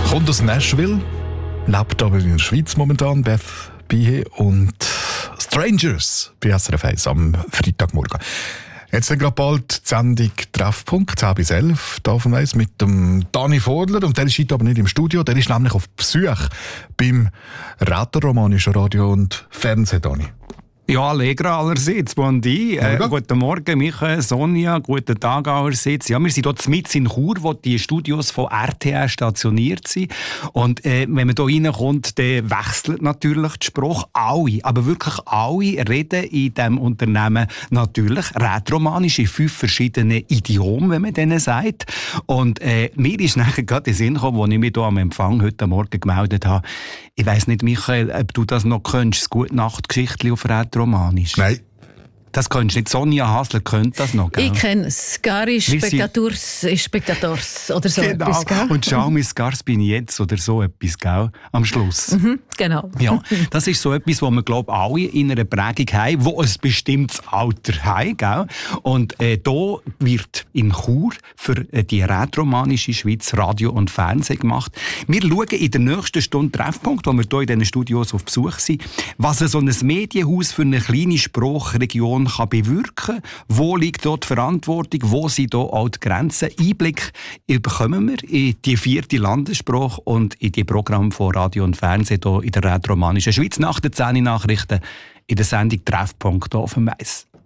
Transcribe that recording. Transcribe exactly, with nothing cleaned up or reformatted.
Kommt aus Nashville, lebt aber in der Schweiz momentan, Beth Bihe und Strangers bei S R F eins am Freitagmorgen. Jetzt sind gerade bald die Sendung Treffpunkt, zehn bis elf, da auf dem Eis mit dem Dani Vordler. Und der ist heute aber nicht im Studio, der ist nämlich auf Besuch beim Rätoromanischen Radio und Fernsehen, Dani. Ja, Allegra allerseits, Bondi. Äh, guten Morgen, Michael, Sonja, guten Tag allerseits. Ja, wir sind hier mitten in Chur, wo die Studios von R T R stationiert sind. Und äh, wenn man hier reinkommt, dann wechselt natürlich die Sprache. Alle, aber wirklich alle reden in diesem Unternehmen natürlich rätoromanisch in fünf verschiedenen Idiomen, wenn man denen sagt. Und äh, mir ist nachher gerade in den Sinn gekommen, als ich mich hier am Empfang heute Morgen gemeldet habe. Ich weiss nicht, Michael, ob du das noch kennst, das Gute-Nacht-Geschichtchen auf Rätoromanisch. Romanisch. Nein. Das kennst du nicht. Sonja Hasler könnte das noch, gell? Ich kenne es. Gari Spectators, Spectators oder so genau. etwas, gell? Und schau mir Scars bin jetzt oder so etwas, gell? Am Schluss. Mhm, genau. Ja, das ist so etwas, was wir, glaube ich, alle in einer Prägung haben, wo ein bestimmtes Alter haben, gell? Und äh, da wird in Chur für äh, die rätoromanische Schweiz Radio und Fernsehen gemacht. Wir schauen in der nächsten Stunde Treffpunkt, wo wir hier in diesen Studios auf Besuch sind, was so ein Medienhaus für eine kleine Sprachregion kann bewirken. Wo liegt dort die Verantwortung? Wo sind dort auch die Grenzen? Einblick bekommen wir in die vierte Landessprache und in die Programme von Radio und Fernsehen hier in der rätoromanischen Schweiz nach den zehn Nachrichten in der Sendung Treffpunkt auf dem Weiss.